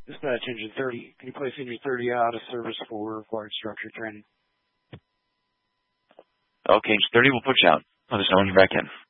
Dispatch engine 30. Can you place engine 30 out of service for required structure training? Okay, engine 30 will put you out. Let us know when you're back in.